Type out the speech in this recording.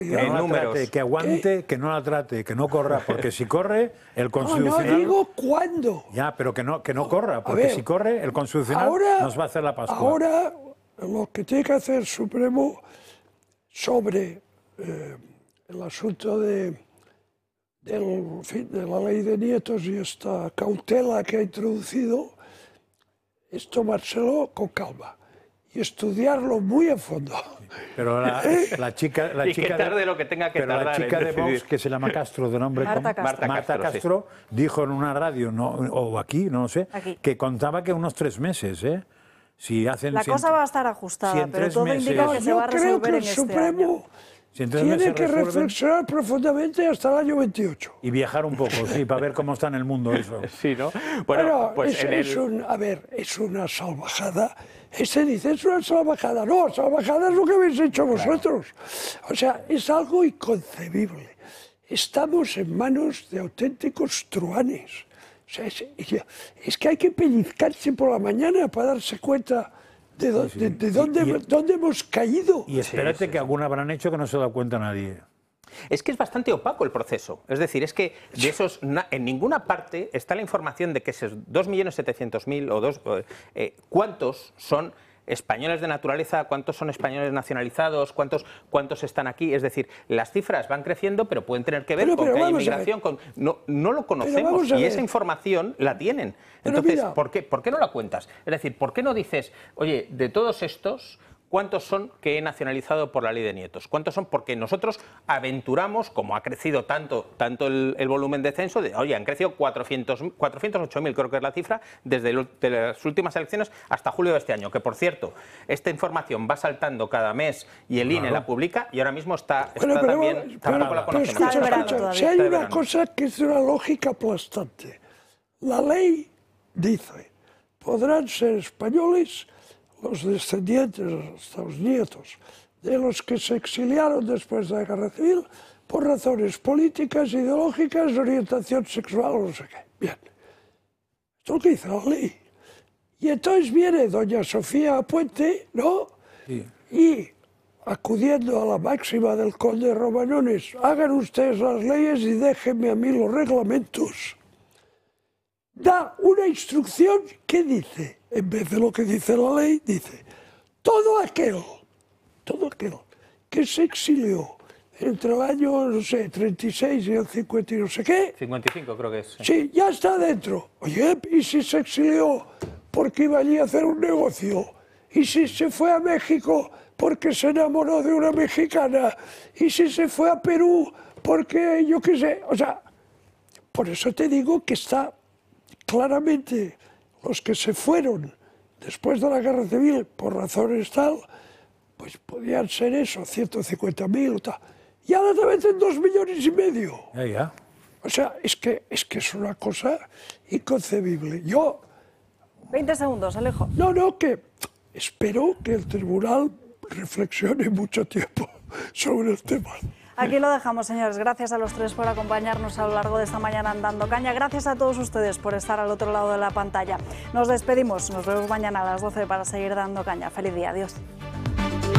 Que no la trate, que aguante, que no la trate, que no corra, porque si corre, el Constitucional... No digo cuándo. Ya, pero que no corra, porque si corre, el Constitucional nos va a hacer la Pascua. Ahora, lo que tiene que hacer el Supremo sobre el asunto de la ley de nietos y esta cautela que ha introducido, es tomárselo con calma y estudiarlo muy a fondo. Pero la chica y que tarde lo que tenga que pero tardar. La chica de Vox, que se llama Castro, de nombre Marta Castro, dijo en una radio, o aquí, no sé, que contaba que unos 3 meses, ¿eh? Si hacen, la cosa va a estar ajustada, pero todo indica que se va a resolver. Yo creo que el Supremo tiene que reflexionar profundamente hasta el año 28. Y viajar un poco, sí, para ver cómo está en el mundo eso. Sí, ¿no? Bueno, pues es una salvajada. Dice, es una salvajada. No, salvajada es lo que habéis hecho vosotros. O sea, es algo inconcebible. Estamos en manos de auténticos truanes. O sea, es que hay que pellizcarse por la mañana para darse cuenta de dónde hemos caído. Y espérate que alguna habrán hecho que no se da cuenta nadie. Es que es bastante opaco el proceso. Es decir, es que de esos en ninguna parte está la información de que esos 2.700.000 o ¿cuántos son españoles de naturaleza? ¿Cuántos son españoles nacionalizados? ¿Cuántos están aquí? Es decir, las cifras van creciendo, pero pueden tener que ver con que hay inmigración. No lo conocemos y esa información la tienen. Entonces, ¿por qué no la cuentas? Es decir, ¿por qué no dices, oye, de todos estos, ¿cuántos son que he nacionalizado por la ley de nietos? ¿Cuántos son? Porque nosotros aventuramos, como ha crecido tanto el volumen de censo, oye, han crecido 408.000, creo que es la cifra, desde las últimas elecciones hasta julio de este año. Que, por cierto, esta información va saltando cada mes y el INE la publica y ahora mismo está también... Tampoco la conocemos. Escucha, si hay una cosa que es de una lógica aplastante. La ley dice, podrán ser españoles los descendientes, los nietos, de los que se exiliaron después de la Guerra Civil por razones políticas, ideológicas, orientación sexual o no sé qué. Bien. Esto es lo que dice la ley. Y entonces viene doña Sofía Puente, ¿no? Sí. Y acudiendo a la máxima del conde Romanones, hagan ustedes las leyes y déjenme a mí los reglamentos. Da una instrucción que dice, en vez de lo que dice la ley, dice, todo aquel que se exilió entre el año, no sé, 36 y el 50 y no sé qué. 55 creo que es. Sí, ya está dentro. Oye, ¿y si se exilió porque iba allí a hacer un negocio? ¿Y si se fue a México porque se enamoró de una mexicana? ¿Y si se fue a Perú porque, yo qué sé? O sea, por eso te digo que está claramente los que se fueron después de la Guerra Civil por razones tal, pues podían ser eso, 150.000 o tal. Y ahora te meten 2,5 millones. Ya. O sea, es que es una cosa inconcebible. Yo... 20 segundos, Alejo. No, que espero que el tribunal reflexione mucho tiempo sobre el tema. Aquí lo dejamos, señores. Gracias a los tres por acompañarnos a lo largo de esta mañana en Dando Caña. Gracias a todos ustedes por estar al otro lado de la pantalla. Nos despedimos. Nos vemos mañana a las 12 para seguir dando caña. Feliz día. Adiós.